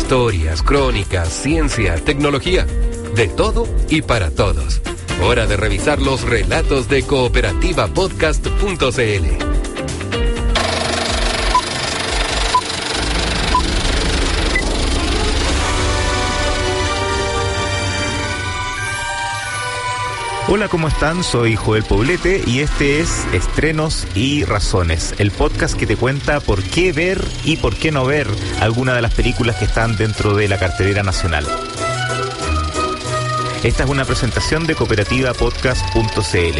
Historias, crónicas, ciencia, tecnología. De todo y para todos. Hora de revisar los relatos de cooperativapodcast.cl. Hola, ¿cómo están? Soy Joel Poblete y este es Estrenos y Razones, el podcast que te cuenta por qué ver y por qué no ver alguna de las películas que están dentro de la cartelera nacional. Esta es una presentación de cooperativapodcast.cl.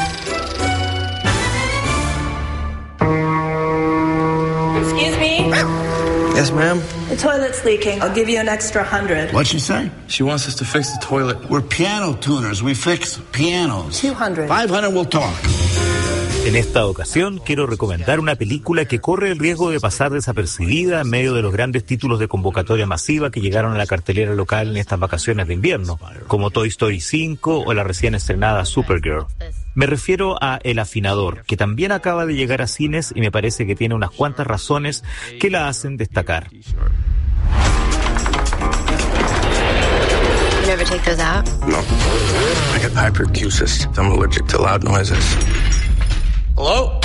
Excuse me? Yes, ma'am? The toilet's leaking. I'll give you an extra 100. What'd she say? She wants us to fix the toilet. We're piano tuners. We fix pianos. 200. 500, we'll talk. En esta ocasión quiero recomendar una película que corre el riesgo de pasar desapercibida en medio de los grandes títulos de convocatoria masiva que llegaron a la cartelera local en estas vacaciones de invierno, como Toy Story 5 o la recién estrenada Supergirl. Me refiero a El Afinador, que también acaba de llegar a cines y me parece que tiene unas cuantas razones que la hacen destacar. You never take those out? No. I get hyperacusis. I'm allergic to loud noises. Hello?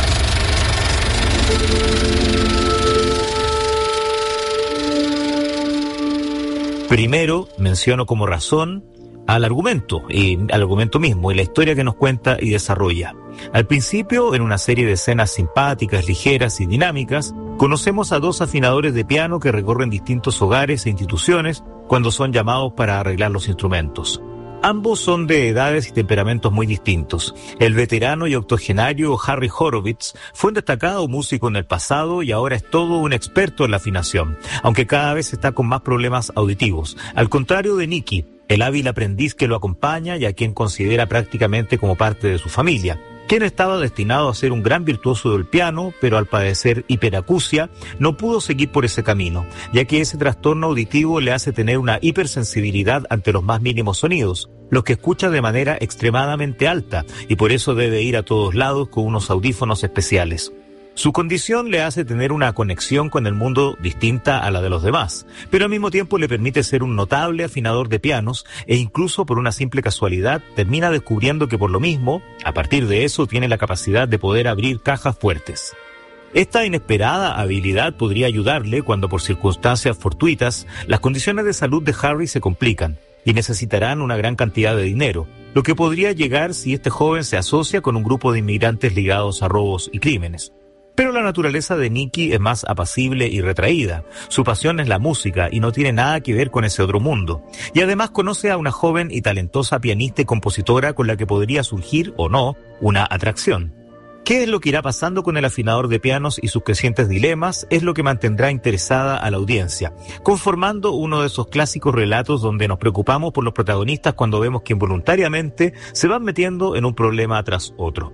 Primero, menciono como razón al argumento mismo y la historia que nos cuenta y desarrolla. Al principio, en una serie de escenas simpáticas, ligeras y dinámicas, conocemos a dos afinadores de piano que recorren distintos hogares e instituciones cuando son llamados para arreglar los instrumentos. Ambos son de edades y temperamentos muy distintos. El veterano y octogenario Harry Horowitz fue un destacado músico en el pasado y ahora es todo un experto en la afinación, aunque cada vez está con más problemas auditivos. Al contrario de Nicky, el hábil aprendiz que lo acompaña y a quien considera prácticamente como parte de su familia, quien estaba destinado a ser un gran virtuoso del piano, pero al padecer hiperacusia, no pudo seguir por ese camino, ya que ese trastorno auditivo le hace tener una hipersensibilidad ante los más mínimos sonidos, los que escucha de manera extremadamente alta, y por eso debe ir a todos lados con unos audífonos especiales. Su condición le hace tener una conexión con el mundo distinta a la de los demás, pero al mismo tiempo le permite ser un notable afinador de pianos e incluso por una simple casualidad termina descubriendo que por lo mismo, a partir de eso, tiene la capacidad de poder abrir cajas fuertes. Esta inesperada habilidad podría ayudarle cuando por circunstancias fortuitas las condiciones de salud de Harry se complican y necesitarán una gran cantidad de dinero, lo que podría llegar si este joven se asocia con un grupo de inmigrantes ligados a robos y crímenes. Pero la naturaleza de Nicky es más apacible y retraída. Su pasión es la música y no tiene nada que ver con ese otro mundo. Y además conoce a una joven y talentosa pianista y compositora con la que podría surgir, o no, una atracción. ¿Qué es lo que irá pasando con el afinador de pianos y sus crecientes dilemas? Es lo que mantendrá interesada a la audiencia, conformando uno de esos clásicos relatos donde nos preocupamos por los protagonistas cuando vemos que involuntariamente se van metiendo en un problema tras otro.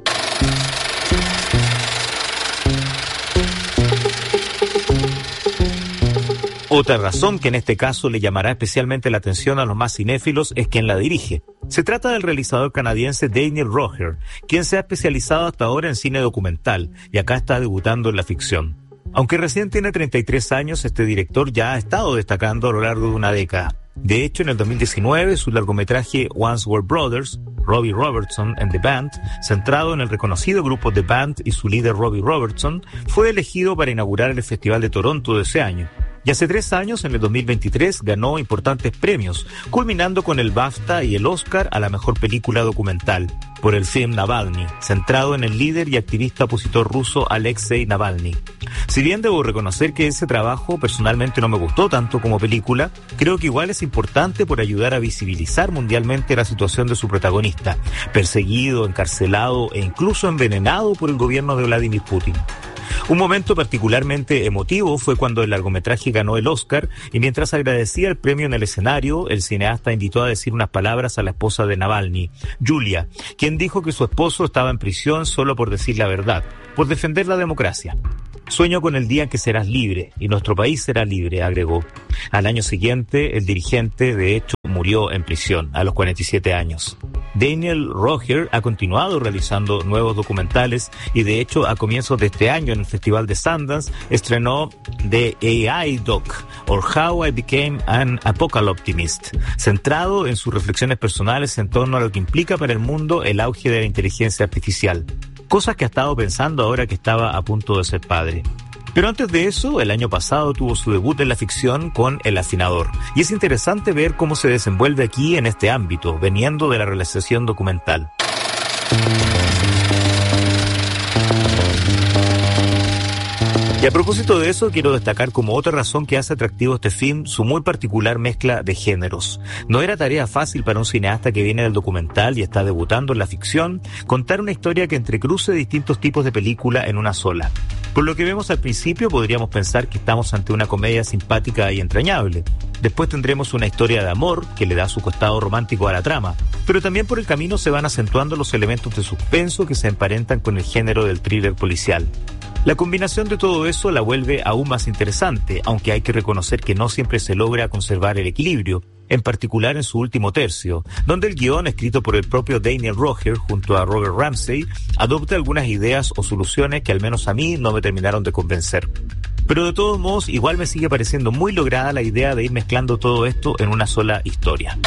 Otra razón que en este caso le llamará especialmente la atención a los más cinéfilos es quien la dirige. Se trata del realizador canadiense Daniel Roher, quien se ha especializado hasta ahora en cine documental y acá está debutando en la ficción. Aunque recién tiene 33 años, este director ya ha estado destacando a lo largo de una década. De hecho, en el 2019, su largometraje Once Were Brothers, Robbie Robertson and the Band, centrado en el reconocido grupo The Band y su líder Robbie Robertson, fue elegido para inaugurar el Festival de Toronto de ese año. Y hace 3 años, en el 2023, ganó importantes premios, culminando con el BAFTA y el Oscar a la mejor película documental, por el film Navalny, centrado en el líder y activista opositor ruso Alexei Navalny. Si bien debo reconocer que ese trabajo personalmente no me gustó tanto como película, creo que igual es importante por ayudar a visibilizar mundialmente la situación de su protagonista, perseguido, encarcelado e incluso envenenado por el gobierno de Vladimir Putin. Un momento particularmente emotivo fue cuando el largometraje ganó el Oscar y mientras agradecía el premio en el escenario, el cineasta invitó a decir unas palabras a la esposa de Navalny, Yulia, quien dijo que su esposo estaba en prisión solo por decir la verdad, por defender la democracia. Sueño con el día en que serás libre y nuestro país será libre, agregó. Al año siguiente, el dirigente, de hecho, murió en prisión a los 47 años. Daniel Roger ha continuado realizando nuevos documentales y de hecho a comienzos de este año en el Festival de Sundance estrenó The AI Doc, or How I Became an Apocalyptimist, centrado en sus reflexiones personales en torno a lo que implica para el mundo el auge de la inteligencia artificial. Cosas que ha estado pensando ahora que estaba a punto de ser padre. Pero antes de eso, el año pasado tuvo su debut en la ficción con El Afinador. Y es interesante ver cómo se desenvuelve aquí en este ámbito, veniendo de la realización documental. Y a propósito de eso, quiero destacar como otra razón que hace atractivo este film su muy particular mezcla de géneros. No era tarea fácil para un cineasta que viene del documental y está debutando en la ficción, contar una historia que entrecruce distintos tipos de película en una sola. Por lo que vemos al principio, podríamos pensar que estamos ante una comedia simpática y entrañable. Después tendremos una historia de amor que le da su costado romántico a la trama, pero también por el camino se van acentuando los elementos de suspenso que se emparentan con el género del thriller policial. La combinación de todo eso la vuelve aún más interesante, aunque hay que reconocer que no siempre se logra conservar el equilibrio, en particular en su último tercio, donde el guión, escrito por el propio Daniel Roger junto a Robert Ramsey, adopta algunas ideas o soluciones que al menos a mí no me terminaron de convencer. Pero de todos modos, igual me sigue pareciendo muy lograda la idea de ir mezclando todo esto en una sola historia.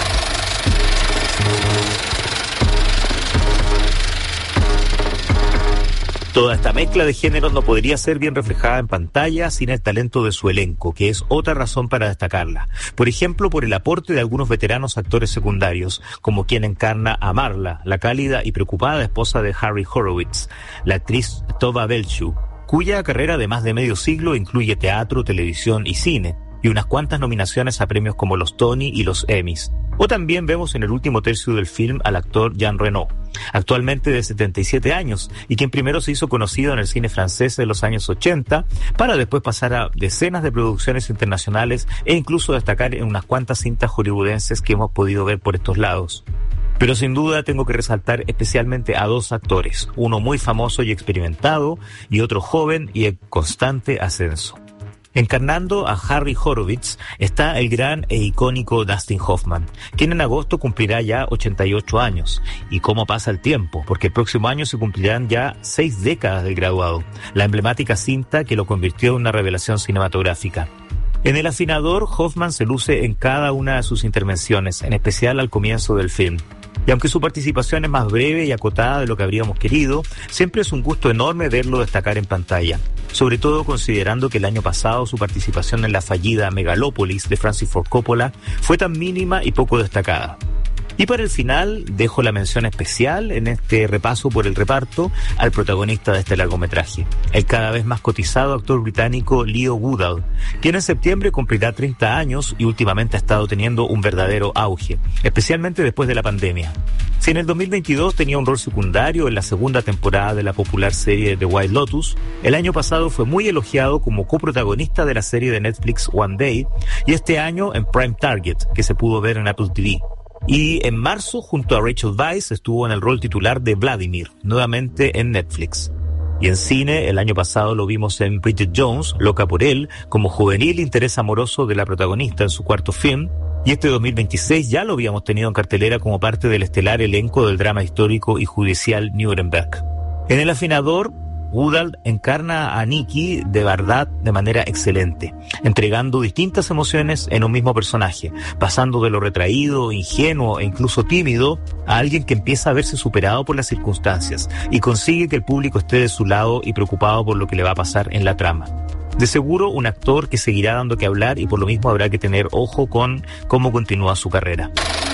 Toda esta mezcla de géneros no podría ser bien reflejada en pantalla sin el talento de su elenco, que es otra razón para destacarla. Por ejemplo, por el aporte de algunos veteranos actores secundarios, como quien encarna a Marla, la cálida y preocupada esposa de Harry Horowitz, la actriz Tova Belchew, cuya carrera de más de medio siglo incluye teatro, televisión y cine, y unas cuantas nominaciones a premios como los Tony y los Emmys. O también vemos en el último tercio del film al actor Jean Reno, actualmente de 77 años, y quien primero se hizo conocido en el cine francés de los años 80, para después pasar a decenas de producciones internacionales e incluso destacar en unas cuantas cintas hollywoodenses que hemos podido ver por estos lados. Pero sin duda tengo que resaltar especialmente a dos actores, uno muy famoso y experimentado y otro joven y en constante ascenso. Encarnando a Harry Horowitz está el gran e icónico Dustin Hoffman, quien en agosto cumplirá ya 88 años. Y cómo pasa el tiempo, porque el próximo año se cumplirán ya 6 décadas del graduado, la emblemática cinta que lo convirtió en una revelación cinematográfica. En El Afinador, Hoffman se luce en cada una de sus intervenciones, en especial al comienzo del film. Y aunque su participación es más breve y acotada de lo que habríamos querido, siempre es un gusto enorme verlo destacar en pantalla. Sobre todo considerando que el año pasado su participación en la fallida Megalópolis de Francis Ford Coppola fue tan mínima y poco destacada. Y para el final, dejo la mención especial en este repaso por el reparto al protagonista de este largometraje, el cada vez más cotizado actor británico Leo Woodall, quien en septiembre cumplirá 30 años y últimamente ha estado teniendo un verdadero auge, especialmente después de la pandemia. Si en el 2022 tenía un rol secundario en la segunda temporada de la popular serie The White Lotus, el año pasado fue muy elogiado como coprotagonista de la serie de Netflix One Day y este año en Prime Target, que se pudo ver en Apple TV. Y en marzo, junto a Rachel Weisz, estuvo en el rol titular de Vladimir, nuevamente en Netflix. Y en cine, el año pasado lo vimos en Bridget Jones, Loca por él, como juvenil interés amoroso de la protagonista en su cuarto film. Y este 2026 ya lo habíamos tenido en cartelera como parte del estelar elenco del drama histórico y judicial Nuremberg. En El Afinador, Woodall encarna a Nikki de verdad de manera excelente, entregando distintas emociones en un mismo personaje, pasando de lo retraído, ingenuo e incluso tímido a alguien que empieza a verse superado por las circunstancias y consigue que el público esté de su lado y preocupado por lo que le va a pasar en la trama. De seguro un actor que seguirá dando que hablar y por lo mismo habrá que tener ojo con cómo continúa su carrera.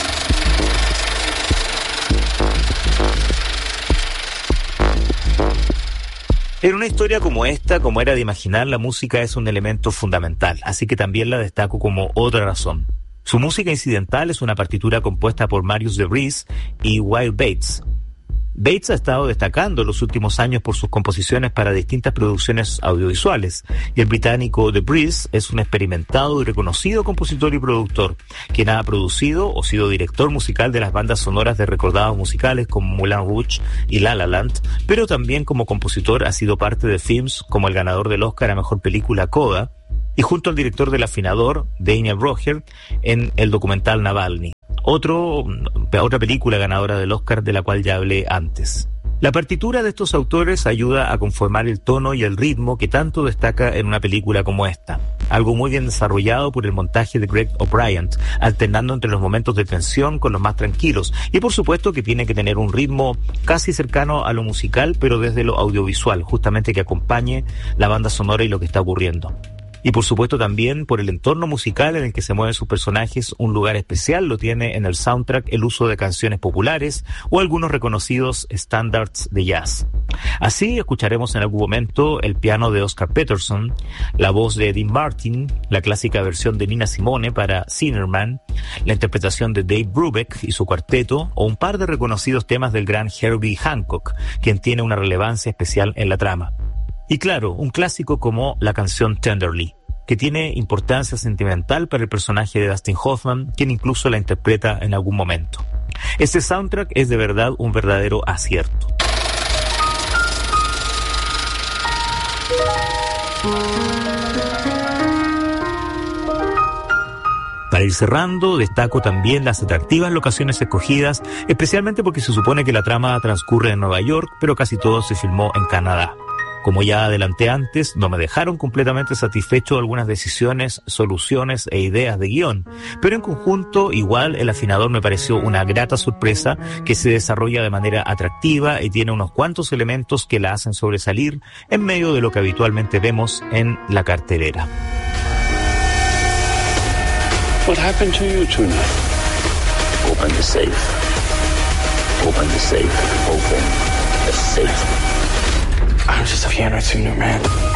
En una historia como esta, como era de imaginar, la música es un elemento fundamental, así que también la destaco como otra razón. Su música incidental es una partitura compuesta por Marius de Vries y Will Bates. Bates ha estado destacando en los últimos años por sus composiciones para distintas producciones audiovisuales, y el británico de Vries es un experimentado y reconocido compositor y productor, quien ha producido o sido director musical de las bandas sonoras de recordados musicales como Moulin Rouge y La La Land, pero también como compositor ha sido parte de films como el ganador del Oscar a Mejor Película Coda, y junto al director del Afinador, Daniel Roger, en el documental Navalny. otra película ganadora del Oscar de la cual ya hablé antes. La partitura de estos autores ayuda a conformar el tono y el ritmo que tanto destaca en una película como esta. Algo muy bien desarrollado por el montaje de Greg O'Brien, alternando entre los momentos de tensión con los más tranquilos. Y por supuesto que tiene que tener un ritmo casi cercano a lo musical, pero desde lo audiovisual, justamente que acompañe la banda sonora y lo que está ocurriendo. Y por supuesto también por el entorno musical en el que se mueven sus personajes, un lugar especial lo tiene en el soundtrack el uso de canciones populares o algunos reconocidos estándares de jazz. Así escucharemos en algún momento el piano de Oscar Peterson, la voz de Dean Martin, la clásica versión de Nina Simone para Zinnerman, la interpretación de Dave Brubeck y su cuarteto o un par de reconocidos temas del gran Herbie Hancock, quien tiene una relevancia especial en la trama. Y claro, un clásico como la canción Tenderly, que tiene importancia sentimental para el personaje de Dustin Hoffman, quien incluso la interpreta en algún momento. Este soundtrack es de verdad un verdadero acierto. Para ir cerrando, destaco también las atractivas locaciones escogidas, especialmente porque se supone que la trama transcurre en Nueva York, pero casi todo se filmó en Canadá. Como ya adelanté antes, no me dejaron completamente satisfecho algunas decisiones, soluciones e ideas de guión, pero en conjunto igual el afinador me pareció una grata sorpresa que se desarrolla de manera atractiva y tiene unos cuantos elementos que la hacen sobresalir en medio de lo que habitualmente vemos en la cartelera. What happened to you tonight? Open the safe. Open the safe. Open the safe. I'm just a piano tuner, man.